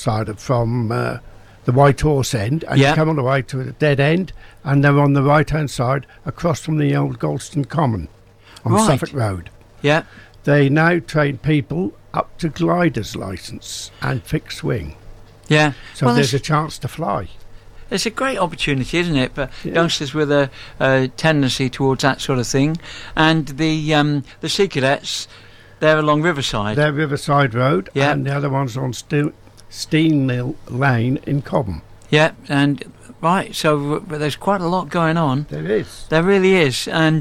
side from the White Horse End, and you come on the way to the dead end, and they're on the right-hand side across from the old Galston Common on Suffolk Road. Yeah. They now train people up to glider's licence and fixed wing. Yeah. So there's a chance to fly. It's a great opportunity, isn't it? But youngsters with a tendency towards that sort of thing. And the Sea Cadets, they're along Riverside. They're Riverside Road, and the other one's on Steenmill Lane in Cobham. Yeah, and so there's quite a lot going on. There is. There really is. And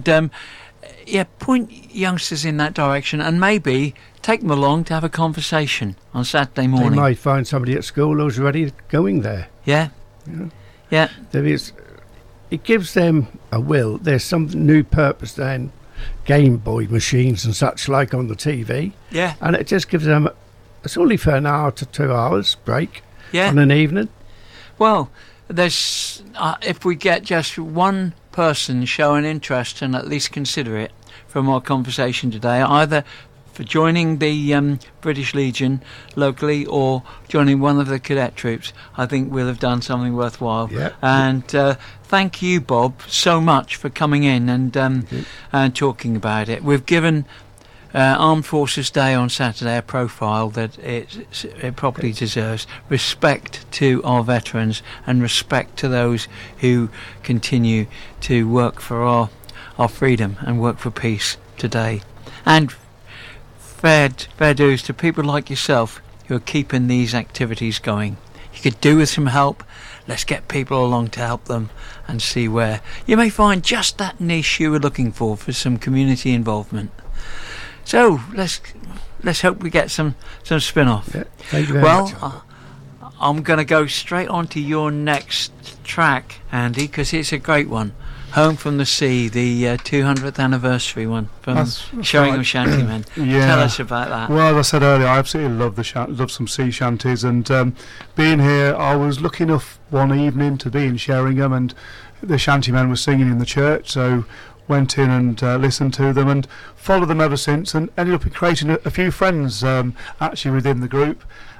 point youngsters in that direction, and maybe take them along to have a conversation on Saturday morning. They might find somebody at school who's already going there. Yeah. Yeah. There is. It gives them a will. There's some new purpose then, Game Boy machines and such like on the TV. Yeah. And it just gives them. It's only for an hour to 2 hours break. On an evening. Well, there's if we get just one person show an interest and at least consider it from our conversation today, either for joining the British Legion locally or joining one of the cadet troops, I think we'll have done something worthwhile. Yeah. And thank you, Bob, so much for coming in and talking about it. We've given Armed Forces Day on Saturday a profile that it properly deserves. Respect to our veterans and respect to those who continue to work for our freedom and work for peace today. And fair dues to people like yourself who are keeping these activities going. You could do with some help. Let's get people along to help them and see where you may find just that niche you were looking for some community involvement. So let's hope we get some spin-off. Yeah, thank you very much. I'm going to go straight on to your next track, Andy, because it's a great one. Home from the Sea, the 200th anniversary one from Sheringham Shantymen. Tell us about that. Well, as I said earlier, I absolutely love some sea shanties, and being here, I was lucky enough one evening to be in Sheringham, and the Shantymen were singing in the church, so went in and listened to them and followed them ever since, and ended up creating a few friends actually within the group.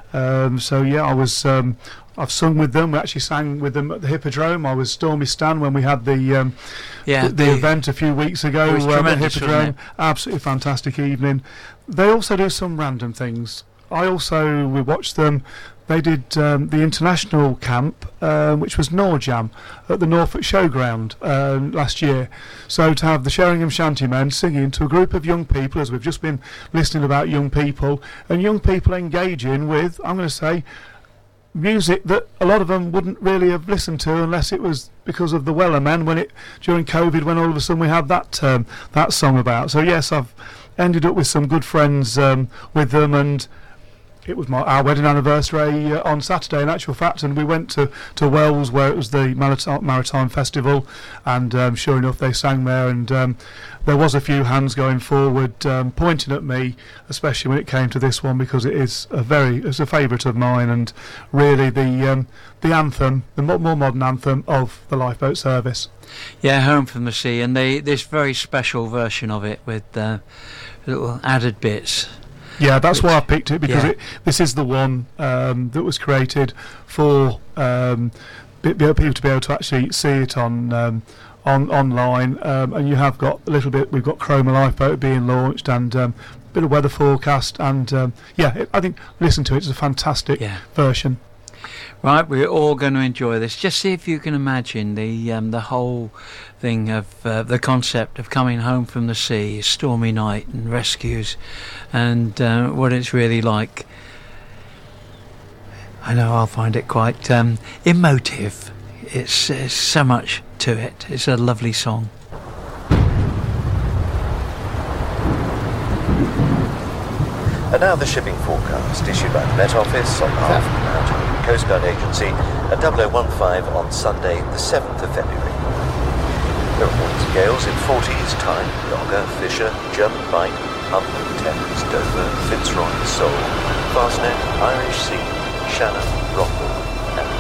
I've sung with them. We actually sang with them at the Hippodrome. I was Stormy Stan when we had the event a few weeks ago at the Hippodrome. Absolutely fantastic evening. They also do some random things. We watched them. They did the international camp, which was Norjam at the Norfolk Showground last year. So to have the Sheringham Shantymen singing to a group of young people, as we've just been listening about young people, and young people engaging with, I'm going to say, music that a lot of them wouldn't really have listened to unless it was because of the Weller Men during COVID, when all of a sudden we had that song about. So yes, I've ended up with some good friends with them, and it was our wedding anniversary on Saturday, in actual fact, and we went to Wells, where it was the Maritime Festival, and sure enough they sang there, and there was a few hands going forward pointing at me, especially when it came to this one, because it's a favourite of mine, and really the anthem, the more modern anthem of the lifeboat service. Yeah, Home from the Sea, and this very special version of it with little added bits. Yeah, that's why I picked it, because this is the one that was created for people to be able to actually see it on online, and you have got a little bit. We've got Chroma Lifeboat being launched, and a bit of weather forecast, and I think listen to it. It's a fantastic version. Right, we're all going to enjoy this. Just see if you can imagine the whole thing of the concept of coming home from the sea, stormy night and rescues, and what it's really like. I know I'll find it quite emotive. It's so much to it. It's a lovely song. And now the shipping forecast issued by the Met Office on behalf of the Maritime Coast Guard Agency at 0015 on Sunday the 7th of February. There are winds and gales in 40s, Tyne, Dogger, Fisher, German Bight, Hump, Thames, Dover, Fitzroy, Seoul, Fastnet, Irish Sea, Shannon, Rockall,